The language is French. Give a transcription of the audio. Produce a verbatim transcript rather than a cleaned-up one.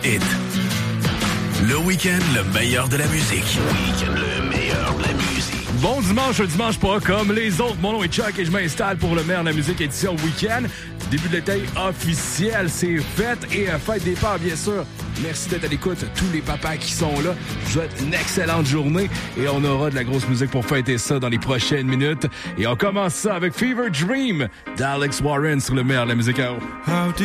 Hit. Le week-end, le meilleur de la musique. Week-end, le meilleur de la musique. Bon dimanche, un dimanche pas comme les autres. Mon nom est Chuck et je m'installe pour le meilleur de la musique édition week-end. Début de l'été officiel, c'est fête et euh, fête des pères, bien sûr. Merci d'être à l'écoute, tous les papas qui sont là. Je vous souhaite une excellente journée et on aura de la grosse musique pour fêter ça dans les prochaines minutes. Et on commence ça avec Fever Dream d'Alex Warren sur le meilleur de la musique à eau.